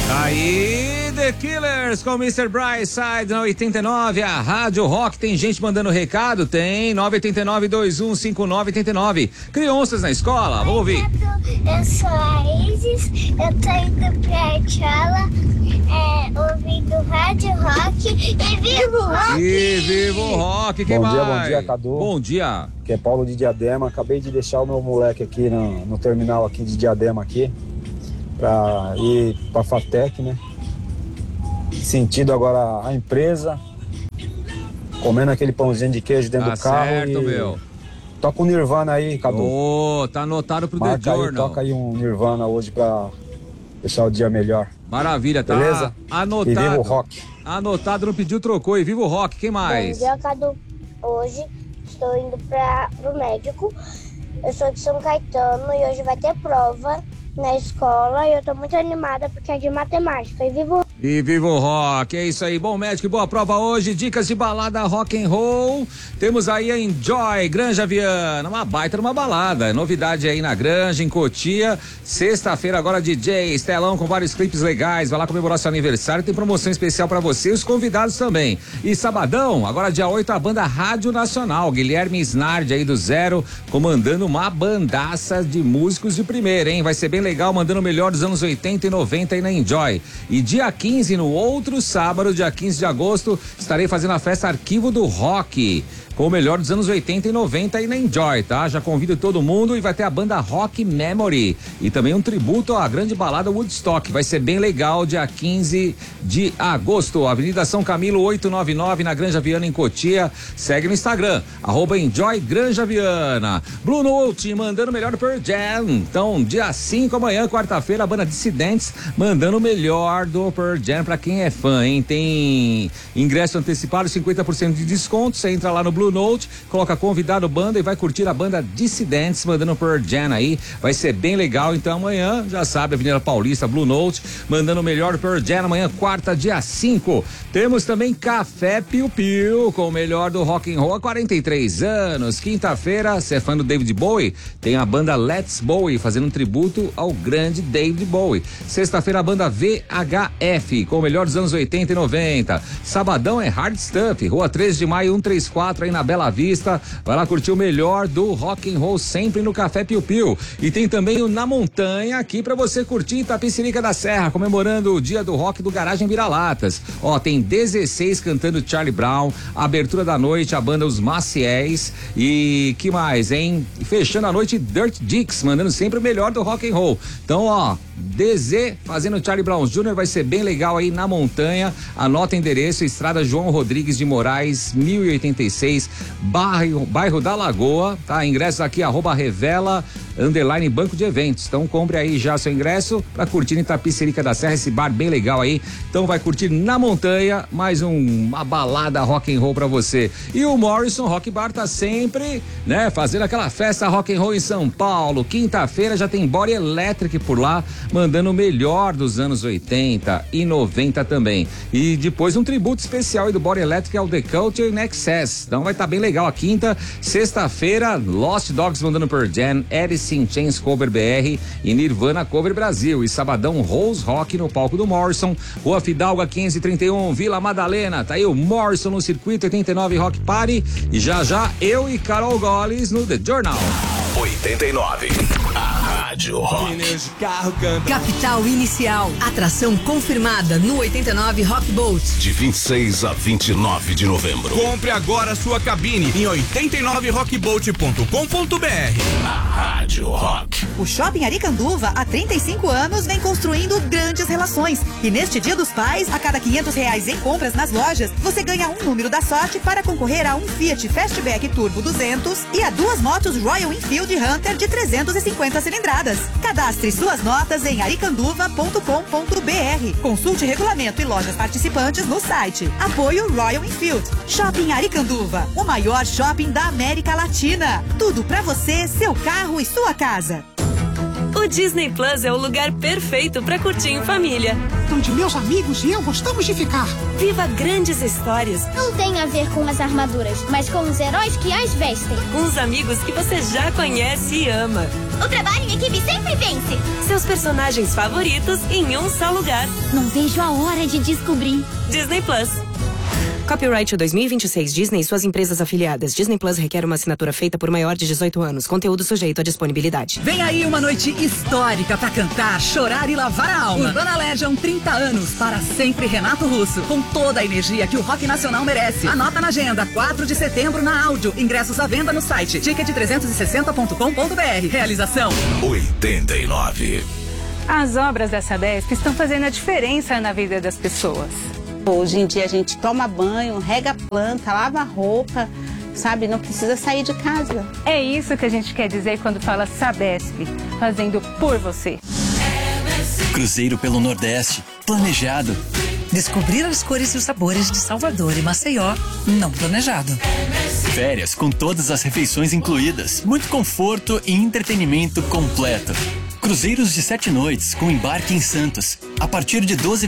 Aí, The Killers com Mr. Brightside na 89, a Rádio Rock. Tem gente mandando recado? Tem, 989-2159-89. Crianças na escola, vamos ouvir. Eu sou a Isis, eu tô indo pra escola, ouvindo Rádio Rock e viva o rock! E viva o rock, quem mais? Bom dia, Cadu. Bom dia. Que é Paulo de Diadema, acabei de deixar o meu moleque aqui no terminal aqui de Diadema aqui, pra ir pra Fatec, né? Sentido agora a empresa, comendo aquele pãozinho de queijo dentro do carro. Certo, meu. Toca um Nirvana aí, Cadu. Tá anotado pro Marca The Journal. Toca aí um Nirvana hoje pra deixar o dia melhor. Maravilha, tá? Beleza? Anotado. E viva o rock. Anotado, não pediu, trocou. E viva o rock, quem mais? Bom dia, Cadu. Hoje estou indo pro médico. Eu sou de São Caetano e hoje vai ter prova na escola e eu tô muito animada porque é de matemática. E viva o rock, é isso aí. Bom médico e boa prova hoje. Dicas de balada rock and roll. Temos aí a Enjoy, Granja Viana, uma baita numa balada. Novidade aí na Granja, em Cotia. Sexta-feira agora DJ Estelão com vários clipes legais. Vai lá comemorar seu aniversário. Tem promoção especial pra você e os convidados também. E sabadão, agora dia 8, a banda Rádio Nacional. Guilherme Snardi aí do Zero, comandando uma bandaça de músicos de primeira, hein? Vai ser bem legal, mandando o melhor dos anos 80 e 90 aí na Enjoy. E dia 15, no outro sábado, dia 15 de agosto, estarei fazendo a festa Arquivo do Rock, com o melhor dos anos 80 e 90 aí na Enjoy, tá? Já convido todo mundo e vai ter a banda Rock Memory e também um tributo à grande balada Woodstock. Vai ser bem legal, dia 15 de agosto, Avenida São Camilo 899 na Granja Viana em Cotia. Segue no Instagram, @Enjoy Granja Viana. Blue Note mandando o melhor do Pearl Jam. Então, dia 5 amanhã, quarta-feira, a banda Dissidentes mandando o melhor do Pearl Jam pra quem é fã, hein? Tem ingresso antecipado, 50% de desconto. Você entra lá no Blue Note, coloca convidado banda e vai curtir a banda Dissidentes mandando Pearl Jam aí, vai ser bem legal. Então amanhã, já sabe, Avenida Paulista, Blue Note, mandando o melhor Pearl Jam amanhã, quarta, dia 5. Temos também Café Piu Piu, com o melhor do rock and roll há 43 anos. Quinta-feira, você é fã do David Bowie? Tem a banda Let's Bowie fazendo um tributo ao grande David Bowie. Sexta-feira, a banda VHF, com o melhor dos anos 80 e 90. Sabadão é Hard Stuff, Rua 13 de Maio, 134, aí na Bela Vista. Vai lá curtir o melhor do rock and roll sempre no Café Piu Piu. E tem também o Na Montanha aqui pra você curtir em Itapecerica da Serra, comemorando o dia do rock do Garagem Vira-Latas. Ó, tem 16 cantando Charlie Brown, abertura da noite, a banda Os Maciéis e que mais, hein? E fechando a noite, Dirt Dicks, mandando sempre o melhor do rock and roll. Então, ó, DZ fazendo Charlie Brown Jr. vai ser bem legal aí na Montanha. Anota o endereço, Estrada João Rodrigues de Moraes, 1086, bairro da Lagoa, tá? Ingressos aqui, @Revela _Banco de Eventos. Então compre aí já seu ingresso pra curtir em Itapecerica da Serra, esse bar bem legal aí. Então vai curtir na Montanha, mais uma balada rock and roll pra você. E o Morrison Rock Bar tá sempre, né, fazendo aquela festa rock and roll em São Paulo. Quinta-feira já tem Body Electric por lá, mandando o melhor dos anos 80 e 90 também. E depois um tributo especial aí do Body Electric ao The Culture in Excess. Então vai estar bem legal a quinta. Sexta-feira, Lost Dogs mandando Pearl Jam, Alice in Chains Cover BR e Nirvana Cover Brasil. E sabadão, Rose Rock no palco do Morrison, Rua Fidalga 531, Vila Madalena. Tá aí o Morrison no Circuito 89 Rock Party. E já eu e Carol Goles no The Journal. 89. A Rádio Rock. Capital Inicial. Atração confirmada no 89 Rock Boat. De 26 a 29 de novembro. Compre agora sua cabine em 89rockboat.com.br. A Rádio Rock. O Shopping Aricanduva, há 35 anos, vem construindo grandes relações. E neste Dia dos Pais, a cada R$500 em compras nas lojas, você ganha um número da sorte para concorrer a um Fiat Fastback Turbo 200 e a 2 motos Royal Enfield Hunter de 350 cilindradas. Cadastre suas notas em aricanduva.com.br. Consulte regulamento e lojas participantes no site. Apoio Royal Enfield. Shopping Aricanduva, o maior shopping da América Latina. Tudo pra você, seu carro e sua casa. O Disney Plus é o lugar perfeito para curtir em família. Onde meus amigos e eu gostamos de ficar. Viva grandes histórias. Não tem a ver com as armaduras, mas com os heróis que as vestem. Com os amigos que você já conhece e ama. O trabalho em equipe sempre vence. Seus personagens favoritos em um só lugar. Não vejo a hora de descobrir. Disney Plus. Copyright 2026 Disney e suas empresas afiliadas. Disney Plus requer uma assinatura feita por maior de 18 anos. Conteúdo sujeito à disponibilidade. Vem aí uma noite histórica pra cantar, chorar e lavar a alma. Urbana Legion 30 anos, para sempre Renato Russo. Com toda a energia que o rock nacional merece. Anota na agenda, 4 de setembro na Áudio. Ingressos à venda no site ticket360.com.br. Realização 89. As obras da Sabesp estão fazendo a diferença na vida das pessoas. Hoje em dia a gente toma banho, rega a planta, lava a roupa, sabe? Não precisa sair de casa. É isso que a gente quer dizer quando fala Sabesp, fazendo por você. Cruzeiro pelo Nordeste, planejado. Descobrir as cores e os sabores de Salvador e Maceió, não planejado. Férias com todas as refeições incluídas, muito conforto e entretenimento completo. Cruzeiros de 7 noites com embarque em Santos, a partir de 12